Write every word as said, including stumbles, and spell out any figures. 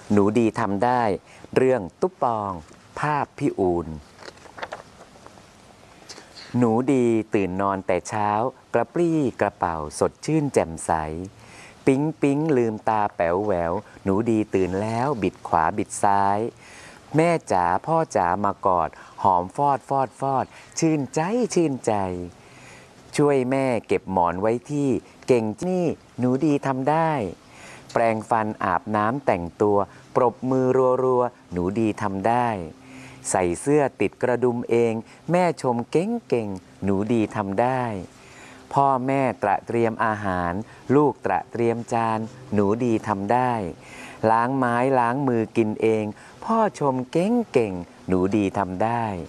หนูดีทำได้เรื่องตุ๊ปปองภาพพี่อูนหนูดีตื่นนอนแต่เช้ากระปรี้กระเป๋าสดชื่นแจ่มใสปิ๊งปิ๊งลืมตาแป๋วแหววหนูดีตื่นแล้วบิดขวาบิดซ้ายแม่จ๋าพ่อจ๋ามากอดหอมฟอดฟอดฟอดชื่นใจชื่นใจช่วยแม่เก็บหมอนไว้ที่เก่งนี่หนูดีทำได้แปรงฟันอาบน้ำแต่งตัวปรบมือรัวๆหนูดีทำได้ใส่เสื้อติดกระดุมเองแม่ชมเก่งเก่งหนูดีทำได้พ่อแม่ตระเตรียมอาหารลูกตระเตรียมจานหนูดีทำได้ล้างไม้ล้างมือกินเองพ่อชมเก่งเก่งหนูดีทำได้